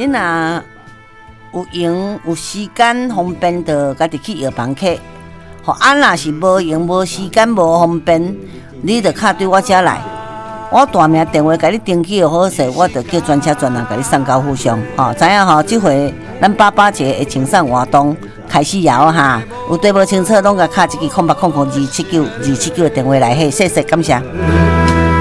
你若有闲有时间方便，就家己去药房客。若是无闲无时间无方便，你就敲对我遮来。我大名电话甲你登记好势，我就叫专车专人甲你送到府上。知影即回咱88节会清送活动开始摇哈，有对无清楚，拢甲敲一支0800279279的电话来，谢谢感谢。